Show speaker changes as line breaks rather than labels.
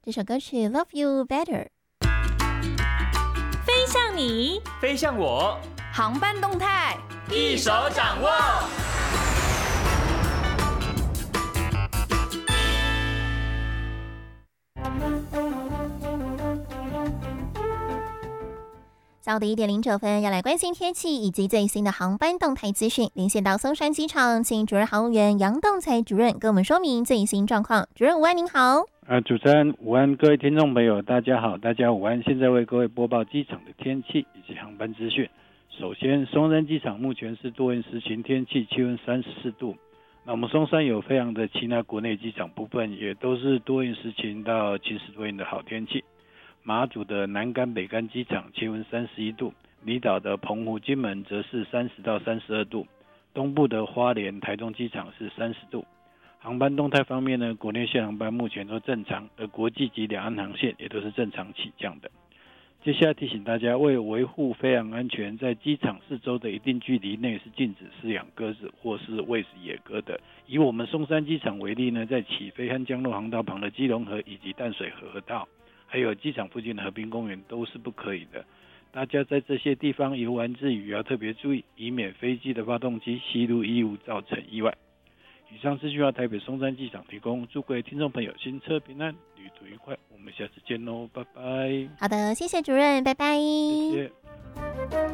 这首歌曲 Love You Better。
飞向你，
飞向我，
航班动态
一手掌握。
下午的1:09，要来关心天气以及最新的航班动态资讯。连线到松山机场，请主任航务员杨栋才主任跟我们说明最新状况。主任午安，您好。
主持人午安，各位听众朋友大家好，大家午安。现在为各位播报机场的天气以及航班资讯。首先，松山机场目前是多云时晴天气，气温34度。那我们松山有飞航的其他国内机场部分也都是多云时晴到70多云的好天气。马祖的南竿、北竿机场气温31度，离岛的澎湖、金门则是30到32度，东部的花莲、台中机场是30度。航班动态方面呢，国内线航班目前都正常，而国际及两岸航线也都是正常起降的。接下来提醒大家，为维护飞航安全，在机场四周的一定距离内是禁止饲养鸽子或是喂食野鸽的。以我们松山机场为例呢，在起飞和降落航道旁的基隆河以及淡水河道，还有机场附近的河滨公园都是不可以的。大家在这些地方游玩之余要特别注意，以免飞机的发动机吸入异物造成意外。以上资讯由台北松山机场提供，祝各位听众朋友行车平安，旅途愉快，我们下次见喽，拜拜。
好的，谢谢主任，拜拜。
谢谢。